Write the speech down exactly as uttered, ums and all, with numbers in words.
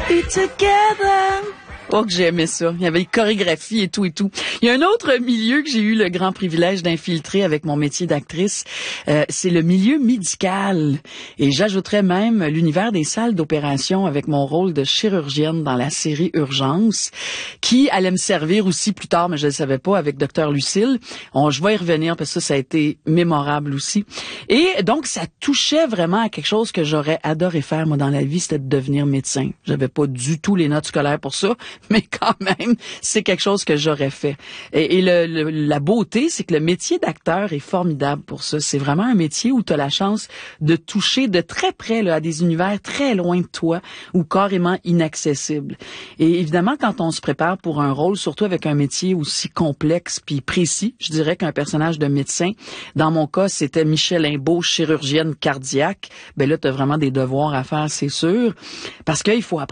Be together. Oh, que j'aimais ça. Il y avait les chorégraphies et tout et tout. Il y a un autre milieu que j'ai eu le grand privilège d'infiltrer avec mon métier d'actrice. Euh, c'est le milieu médical. Et j'ajouterais même l'univers des salles d'opération avec mon rôle de chirurgienne dans la série Urgence, qui allait me servir aussi plus tard, mais je ne le savais pas, avec Docteur Lucille. On, je vais y revenir parce que ça, ça a été mémorable aussi. Et donc, ça touchait vraiment à quelque chose que j'aurais adoré faire, moi, dans la vie, c'était de devenir médecin. J'avais pas du tout les notes scolaires pour ça, mais quand même, c'est quelque chose que j'aurais fait. Et, et le, le, la beauté, c'est que le métier d'acteur est formidable pour ça. C'est vraiment un métier où tu as la chance de toucher de très près là, à des univers très loin de toi ou carrément inaccessibles. Et évidemment, quand on se prépare pour un rôle, surtout avec un métier aussi complexe puis précis, je dirais qu'un personnage de médecin, dans mon cas, c'était Michel Imbeau, chirurgienne cardiaque, ben là, tu as vraiment des devoirs à faire, c'est sûr, parce qu'il faut apprendre